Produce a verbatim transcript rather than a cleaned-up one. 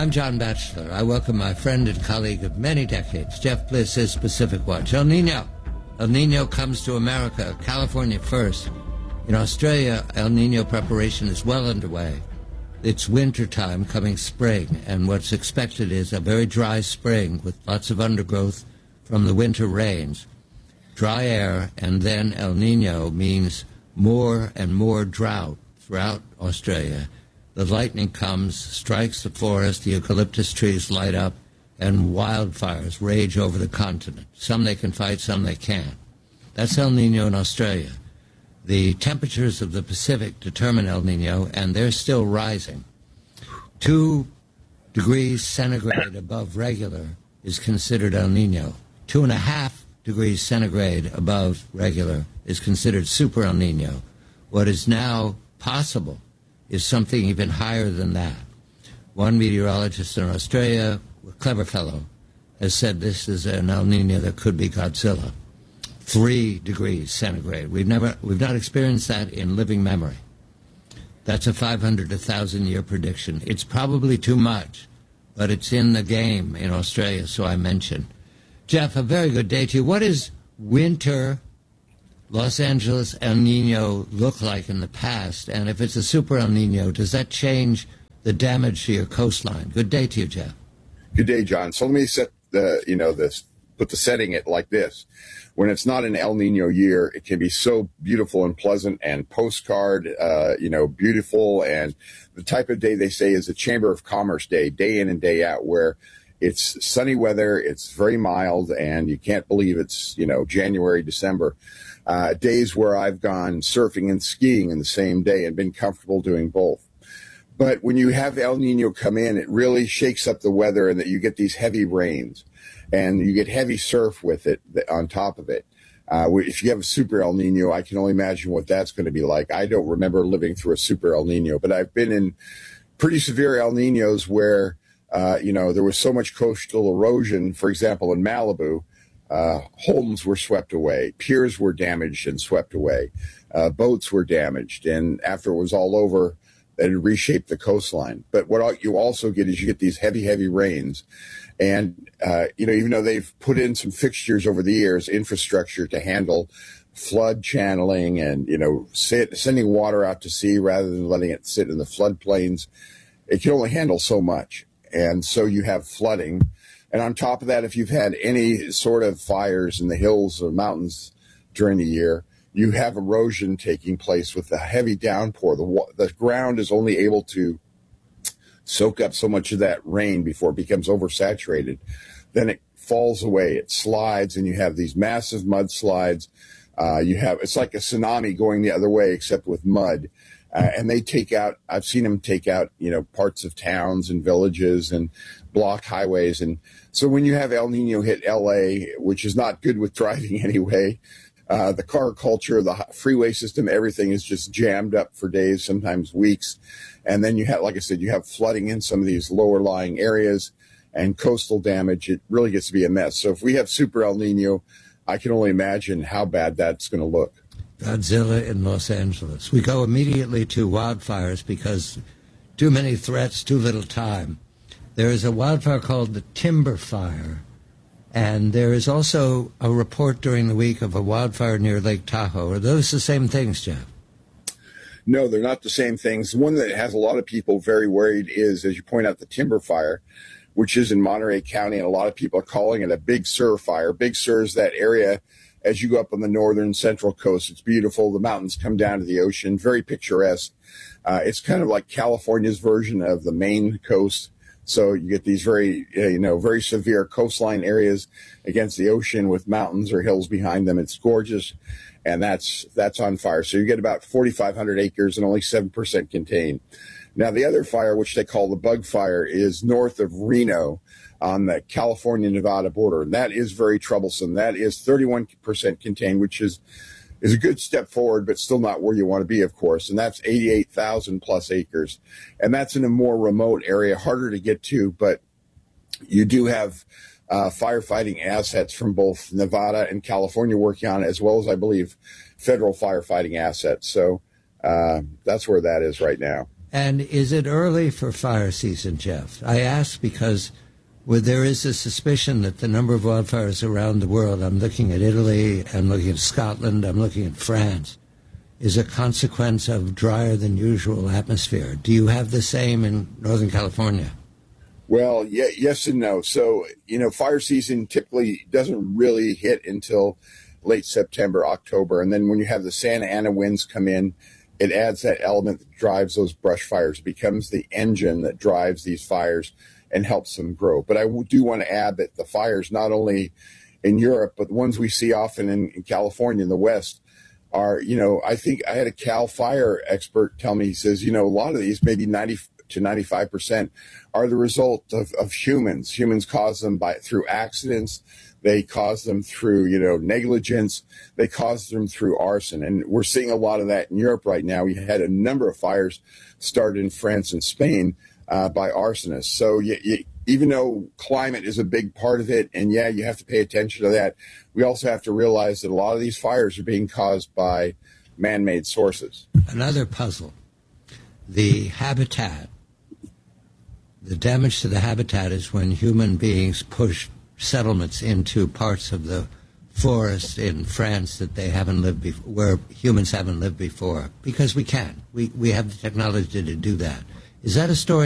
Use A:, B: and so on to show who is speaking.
A: I'm John Batchelor. I welcome my friend and colleague of many decades, Jeff Bliss, is Pacific Watch. El Nino. El Nino comes to America, California first. In Australia, El Nino preparation is well underway. It's winter time, coming spring, and what's expected is a very dry spring with lots of undergrowth from the winter rains. Dry air, and then El Nino means more and more drought throughout Australia. The lightning comes, strikes the forest, the eucalyptus trees light up, and wildfires rage over the continent. Some they can fight, some they can't. That's El Nino in Australia. The temperatures of the Pacific determine El Nino, and they're still rising. Two degrees centigrade above regular is considered El Nino. Two and a half degrees centigrade above regular is considered super El Nino. What is now possible is something even higher than that. One meteorologist in Australia, a clever fellow, has said this is an El Nino that could be Godzilla. Three degrees centigrade. We've never, we've not experienced that in living memory. That's a five hundred to one thousand year prediction. It's probably too much, but it's in the game in Australia, so I mentioned. Jeff, a very good day to you. What is winter Los Angeles El Nino look like in the past? And if it's a super El Nino, does that change the damage to your coastline? Good day to you, Jeff.
B: Good day, John. So let me set the, you know, this, put the setting it like this. When it's not an El Nino year, it can be so beautiful and pleasant and postcard, uh, you know, beautiful. And the type of day they say is a Chamber of Commerce day, day in and day out, where it's sunny weather, it's very mild, and you can't believe it's, you know, January, December. Uh, days where I've gone surfing and skiing in the same day and been comfortable doing both. But when you have El Nino come in, it really shakes up the weather, and that you get these heavy rains and you get heavy surf with it on top of it. Uh, if you have a super El Nino, I can only imagine what that's going to be like. I don't remember living through a super El Nino, but I've been in pretty severe El Ninos where, uh, you know, there was so much coastal erosion. For example, in Malibu, Uh, homes were swept away, piers were damaged and swept away, uh, boats were damaged, and after it was all over, it reshaped the coastline. But what you also get is you get these heavy, heavy rains, and uh, you know, even though they've put in some fixtures over the years, infrastructure to handle flood channeling and you know sit, sending water out to sea rather than letting it sit in the floodplains, it can only handle so much, and so you have flooding. And on top of that, if you've had any sort of fires in the hills or mountains during the year, you have erosion taking place with the heavy downpour. The, the ground is only able to soak up so much of that rain before it becomes oversaturated. Then it falls away, it slides, and you have these massive mudslides. Uh, you have, it's like a tsunami going the other way, except with mud. Uh, and they take out, I've seen them take out, you know, parts of towns and villages and block highways. And so when you have El Nino hit L A, which is not good with driving anyway, uh, the car culture, the freeway system, everything is just jammed up for days, sometimes weeks. And then you have, like I said, you have flooding in some of these lower lying areas and coastal damage. It really gets to be a mess. So if we have super El Nino, I can only imagine how bad that's going to look.
A: Godzilla in Los Angeles. We go immediately to wildfires because too many threats, too little time. There is a wildfire called the Timber Fire, and there is also a report during the week of a wildfire near Lake Tahoe. Are those the same things, Jeff?
B: No, they're not the same things. One that has a lot of people very worried is, as you point out, the Timber Fire, which is in Monterey County, and a lot of people are calling it a Big Sur fire. Big Sur is that area as you go up on the northern central coast. It's beautiful. The mountains come down to the ocean, very picturesque. Uh, it's kind of like California's version of the Maine coast. So you get these very, uh, you know, very severe coastline areas against the ocean with mountains or hills behind them. It's gorgeous. And that's, that's on fire. So you get about forty-five hundred acres and only seven percent contained. Now, the other fire, which they call the Bug Fire, is north of Reno on the California-Nevada border. And that is very troublesome. That is thirty-one percent contained, which is, is a good step forward, but still not where you want to be, of course. And that's eighty-eight thousand plus acres. And that's in a more remote area, harder to get to, but you do have uh, firefighting assets from both Nevada and California working on it, as well as, I believe, federal firefighting assets. So uh, that's where that is right now.
A: And is it early for fire season, Jeff? I ask because well, there is a suspicion that the number of wildfires around the world, I'm looking at Italy, I'm looking at Scotland, I'm looking at France, is a consequence of drier than usual atmosphere. Do you have the same in Northern California?
B: Well, yeah, yes and no. So, you know, fire season typically doesn't really hit until late September, October. And then when you have the Santa Ana winds come in, it adds that element that drives those brush fires. It becomes the engine that drives these fires and helps them grow. But I do want to add that the fires, not only in Europe, but the ones we see often in, in California in the West are, you know, I think I had a Cal Fire expert tell me, he says, you know, a lot of these, maybe ninety to ninety-five percent are the result of, of humans. Humans cause them by through accidents. They cause them through, you know, negligence. They cause them through arson. And we're seeing a lot of that in Europe right now. We had a number of fires started in France and Spain uh, by arsonists. So you, you, even though climate is a big part of it, and yeah, you have to pay attention to that, we also have to realize that a lot of these fires are being caused by man-made sources.
A: Another puzzle, the habitat. The damage to the habitat is when human beings push settlements into parts of the forest in France that they haven't lived before, where humans haven't lived before, because we can. We we have the technology to do that. Is that a story